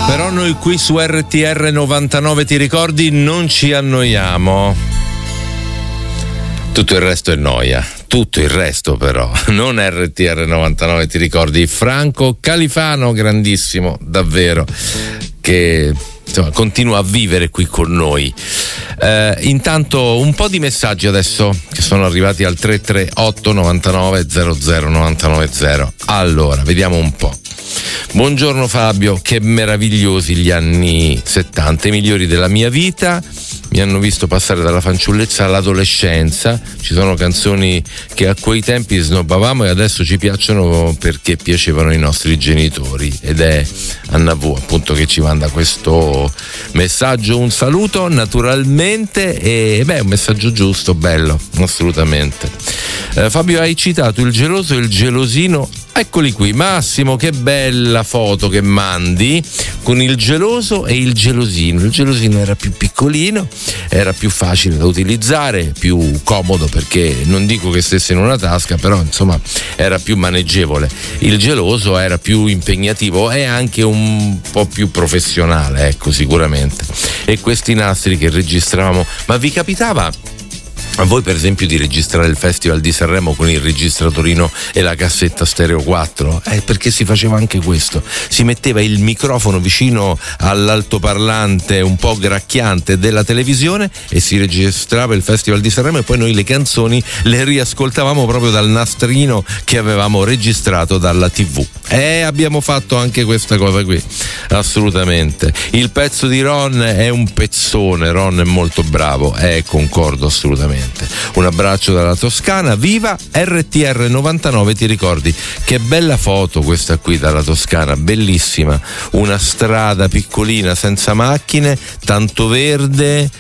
Però noi qui su RTR 99, ti ricordi, non ci annoiamo. Tutto il resto è noia. Tutto il resto però, non RTR 99, ti ricordi? Franco Califano, grandissimo, davvero, che insomma continua a vivere qui con noi. Intanto un po' di messaggi adesso che sono arrivati al 338 99 00 990. Allora, vediamo un po'. Buongiorno Fabio, che meravigliosi gli anni 70, i migliori della mia vita. Mi hanno visto passare dalla fanciullezza all'adolescenza. Ci sono canzoni che a quei tempi snobbavamo e adesso ci piacciono perché piacevano ai nostri genitori. Ed è Anna V, appunto, che ci manda questo messaggio. Un saluto naturalmente e un messaggio giusto, bello, assolutamente. Fabio, hai citato il geloso e il gelosino. Eccoli qui, Massimo, che bella foto che mandi con il geloso e il gelosino. Il gelosino era più piccolino, era più facile da utilizzare, più comodo perché non dico che stesse in una tasca, però insomma era più maneggevole. Il geloso era più impegnativo e anche un po' più professionale, ecco, sicuramente. E questi nastri che registravamo, ma vi capitava a voi per esempio di registrare il Festival di Sanremo con il registratorino e la cassetta stereo 4? Perché si faceva anche questo, si metteva il microfono vicino all'altoparlante un po' gracchiante della televisione e si registrava il Festival di Sanremo e poi noi le canzoni le riascoltavamo proprio dal nastrino che avevamo registrato dalla TV. Abbiamo fatto anche questa cosa qui, assolutamente. Il pezzo di Ron è un pezzone, Ron è molto bravo, concordo assolutamente. Un abbraccio dalla Toscana, viva RTR 99, ti ricordi? Che bella foto questa qui dalla Toscana, bellissima, una strada piccolina senza macchine, tanto verde,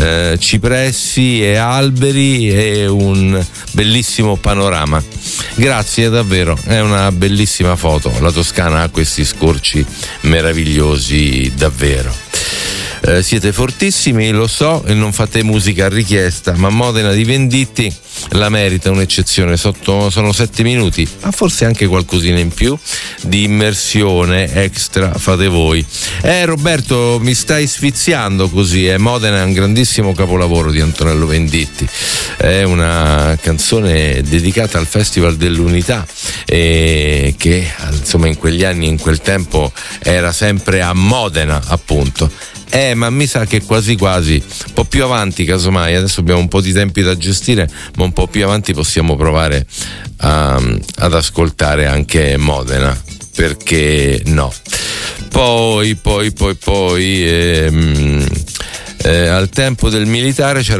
cipressi e alberi e un bellissimo panorama. Grazie, davvero, è una bellissima foto. La Toscana ha questi scorci meravigliosi, davvero. Siete fortissimi, lo so, e non fate musica a richiesta, ma Modena di Venditti la merita un'eccezione. Sono 7 minuti, ma forse anche qualcosina in più di immersione extra fate voi. Roberto, mi stai sfiziando così. Modena è un grandissimo capolavoro di Antonello Venditti, è una canzone dedicata al Festival dell'Unità che insomma in quegli anni, in quel tempo era sempre a Modena, appunto. Ma mi sa che quasi quasi un po' più avanti, casomai, adesso abbiamo un po' di tempi da gestire, ma un po' più avanti possiamo provare ad ascoltare anche Modena, perché no. Poi al tempo del militare c'era